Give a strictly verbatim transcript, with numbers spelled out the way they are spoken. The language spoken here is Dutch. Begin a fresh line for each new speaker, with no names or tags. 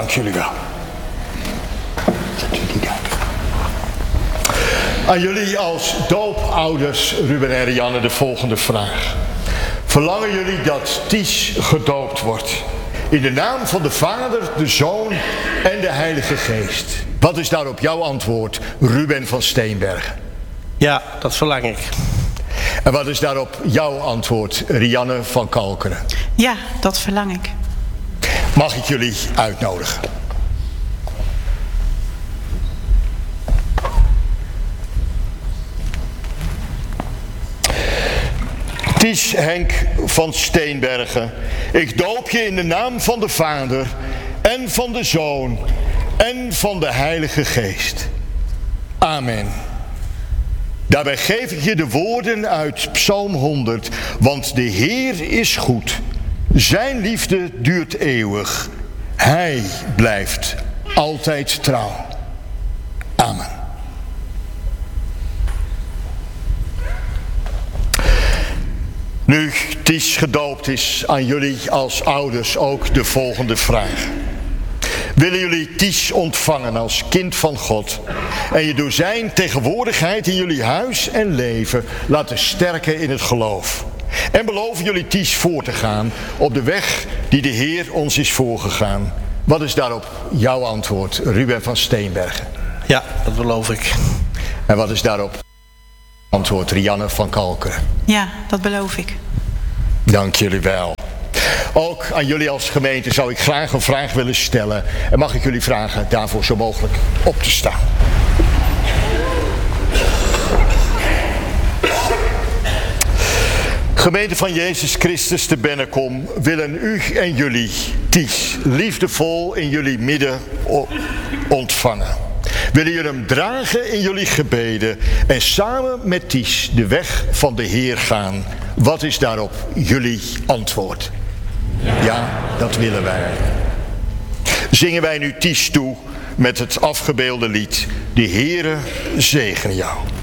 Dank jullie wel. Aan jullie als doopouders, Ruben en Rianne, de volgende vraag. Verlangen jullie dat Ties gedoopt wordt? In de naam van de Vader, de Zoon en de Heilige Geest. Wat is daarop jouw antwoord, Ruben van Steenbergen?
Ja, dat verlang ik.
En wat is daarop jouw antwoord, Rianne van Kalkeren?
Ja, dat verlang ik.
Mag ik jullie uitnodigen? Ties Henk van Steenbergen, ik doop je in de naam van de Vader en van de Zoon en van de Heilige Geest. Amen. Daarbij geef ik je de woorden uit Psalm honderd, want de Heer is goed. Zijn liefde duurt eeuwig. Hij blijft altijd trouw. Amen. Nu Ties gedoopt is, aan jullie als ouders ook de volgende vraag. Willen jullie Ties ontvangen als kind van God en je door zijn tegenwoordigheid in jullie huis en leven laten sterken in het geloof? En beloven jullie Ties voor te gaan op de weg die de Heer ons is voorgegaan? Wat is daarop jouw antwoord, Ruben van Steenbergen?
Ja, dat beloof ik.
En wat is daarop antwoord, Rianne van Kalkeren?
Ja, dat beloof ik.
Dank jullie wel. Ook aan jullie als gemeente zou ik graag een vraag willen stellen. En mag ik jullie vragen daarvoor zo mogelijk op te staan. Gemeente van Jezus Christus te Bennekom willen u en jullie, Ties, liefdevol in jullie midden ontvangen. Willen jullie hem dragen in jullie gebeden en samen met Ties de weg van de Heer gaan? Wat is daarop jullie antwoord? Ja, dat willen wij. Zingen wij nu Ties toe met het afgebeelde lied. De Heere zegene jou.